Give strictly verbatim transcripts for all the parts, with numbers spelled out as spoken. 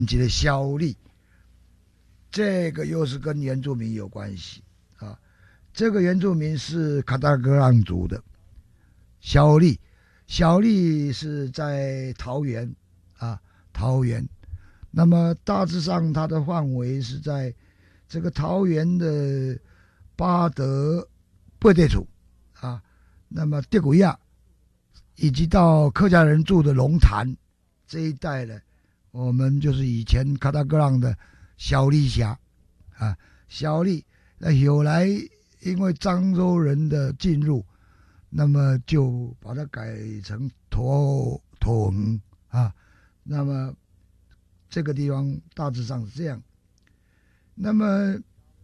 一个萧丽，这个又是跟原住民有关系啊。这个原住民是卡达格朗族的萧丽，萧丽是在桃园啊，桃园。那么大致上它的范围是在这个桃园的八德八地处啊，那么德古亚以及到客家人住的龙潭这一带呢，我们就是以前卡达格朗的萧丽峡啊，萧丽那后来因为漳州人的进入，那么就把它改成头头横啊，那么这个地方大致上是这样。那么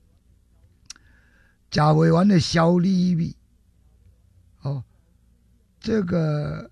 甲尾湾的萧丽米，哦，这个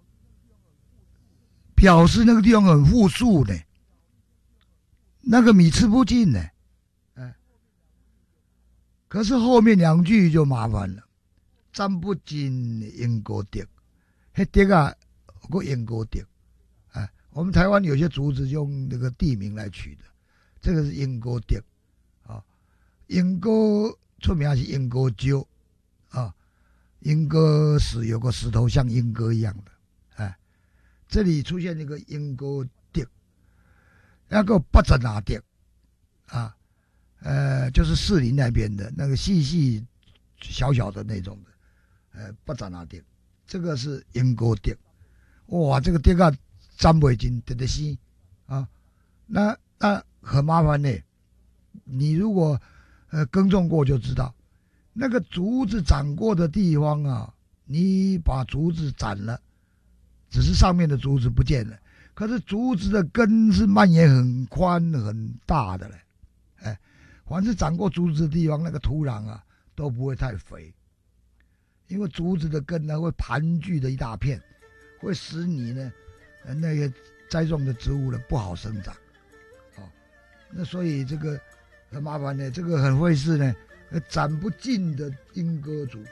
表示那个地方很富庶呢，那个米吃不尽呢，哎，可是后面两句就麻烦了，沾不尽因果德，那德啊，有个因果德。我们台湾有些族子用那个地名来取的，这个是英歌德啊。英歌出名是英歌鸠啊，英歌石有个石头像英歌一样的，哎，这里出现一个英歌德，那个八十拿德啊，呃，就是士林那边的那个细细小小的那种的，呃，八十拿德，这个是英歌德，哇，这个德啊！沾不进得得死啊，那那很麻烦呢。你如果呃耕种过就知道，那个竹子长过的地方啊，你把竹子斩了，只是上面的竹子不见了，可是竹子的根是蔓延很宽很大的嘞。哎，凡是长过竹子的地方，那个土壤啊都不会太肥，因为竹子的根呢会盘踞的一大片，会使你呢。那个栽种的植物呢不好生长，哦，那所以这个很麻烦呢，这个很费事呢，斩不尽的莺歌竹，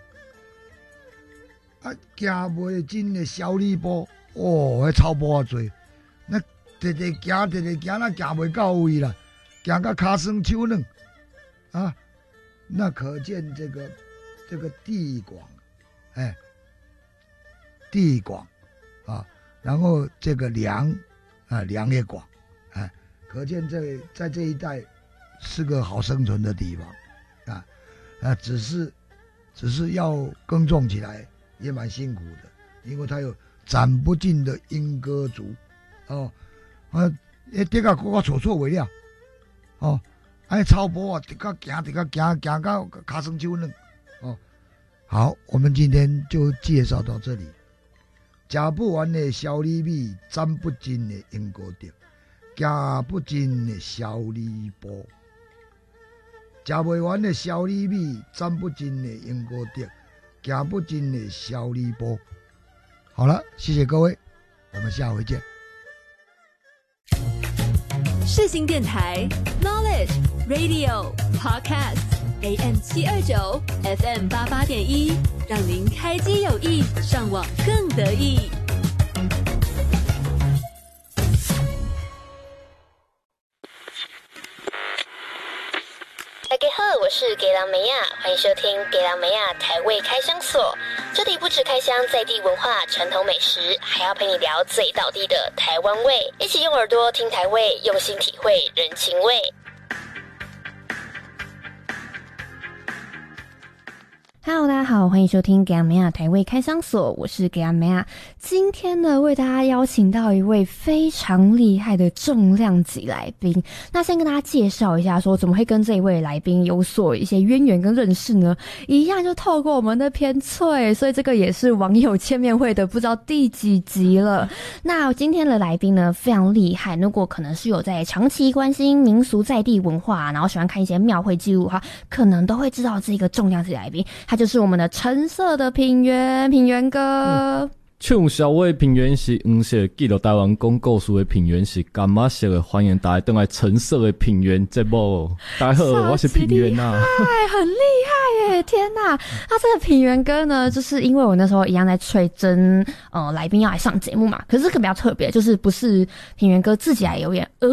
啊，行不尽的小李波，哦，那草坡啊多，那直直行，直直行，那行不到位啦，行到脚酸手软，啊，那可见这个这个地广，哎，地广啊。然后这个粮，啊，粮也广，哎，可见这在这一带是个好生存的地方，啊，啊，只是只是要耕种起来也蛮辛苦的，因为它有斩不尽的莺歌竹，哦，啊，一跌个个错错为了，哦，哎，草坡啊，直个行，直个行，行到脚酸手软，哦，好，我们今天就介绍到这里。吃不完的小李米，沾不尽的英国德，行不尽的小李波。吃不完的小李米，沾不尽的英国德，行不尽的小李波。好了，谢谢各位，我们下回见。 世新电台 Knowledge Radio Podcast。A M 七二九 F M 八八点一，让您开机有益，上网更得意。 大家好，我是给郎梅亚，欢迎收听给郎梅亚台味开箱所。这里不只开箱在地文化、传统美食，还要陪你聊最道地的台湾味，一起用耳朵听台味，用心体会人情味。 Hello， 大家好，欢迎收听给阿梅亚台味开箱所，我是给阿梅亚。今天呢，为大家邀请到一位非常厉害的重量级来宾。那先跟大家介绍一下，说怎么会跟这一位来宾有所一些渊源跟认识呢？一样就透过我们的偏脆，所以这个也是网友见面会的不知道第几集了。那今天的来宾呢，非常厉害。如果可能是有在长期关心民俗在地文化，然后喜欢看一些庙会记录的话，可能都会知道这个重量级来宾。他就是我们的橙色的品源，品源哥。 嗯，唱小话的品源是黄色，记录台湾讲故事的品源是柑仔色的。欢迎大家登来橙色的品源节目。大家好，我是品源啊。 很厉害耶！天哪，那这个品源哥呢，就是因为我那时候一样在催征呃来宾要来上节目嘛，可是这个比较特别，就是不是品源哥自己来留言，而